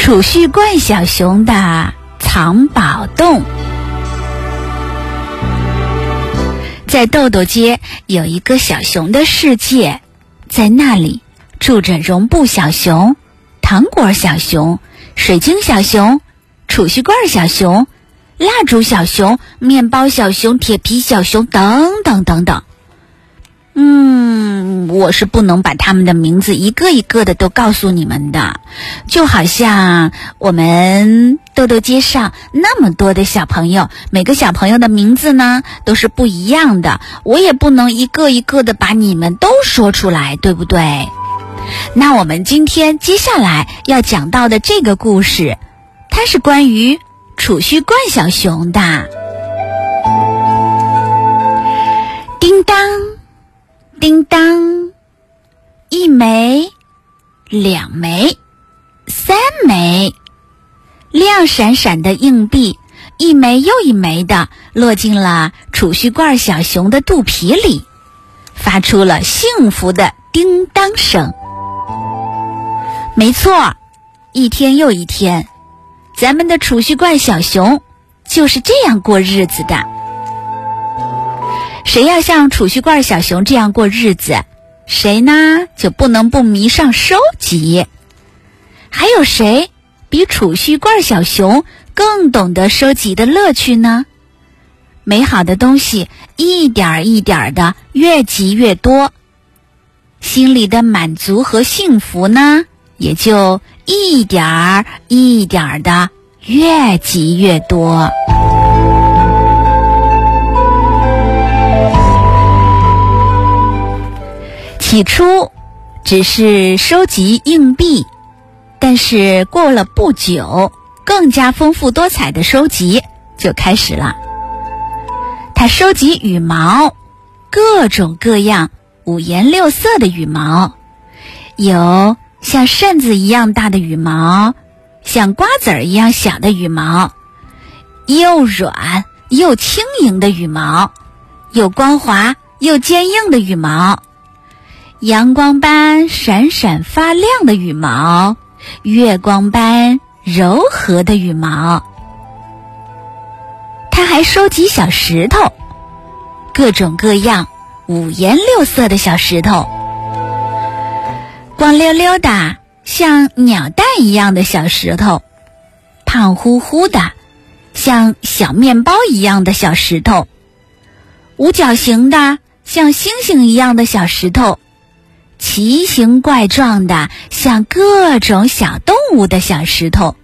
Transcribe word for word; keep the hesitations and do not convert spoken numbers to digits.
储蓄罐小熊的藏宝洞。在豆豆街有一个小熊的世界，在那里住着绒布小熊、糖果小熊、水晶小熊、储蓄罐小熊、蜡烛小熊、面包小熊、铁皮小熊等等等等。嗯，我是不能把他们的名字一个一个的都告诉你们的，就好像我们豆豆街上那么多的小朋友，每个小朋友的名字呢都是不一样的，我也不能一个一个的把你们都说出来，对不对？那我们今天接下来要讲到的这个故事，它是关于储蓄罐小熊的。叮当叮当，一枚，两枚，三枚，亮闪闪的硬币一枚又一枚的落进了储蓄罐小熊的肚皮里，发出了幸福的叮当声。没错，一天又一天，咱们的储蓄罐小熊就是这样过日子的。谁要像储蓄罐小熊这样过日子，谁呢就不能不迷上收集。还有谁比储蓄罐小熊更懂得收集的乐趣呢？美好的东西一点一点的越积越多，心里的满足和幸福呢，也就一点一点的越积越多。起初只是收集硬币，但是过了不久，更加丰富多彩的收集就开始了。他收集羽毛，各种各样五颜六色的羽毛，有像扇子一样大的羽毛，像瓜子儿一样小的羽毛，又软又轻盈的羽毛，又光滑又坚硬的羽毛，阳光般闪闪发亮的羽毛，月光般柔和的羽毛。他还收集小石头，各种各样五颜六色的小石头，光溜溜的像鸟蛋一样的小石头，胖乎乎的像小面包一样的小石头，五角形的像星星一样的小石头，奇形怪状的像各种小动物的小石头，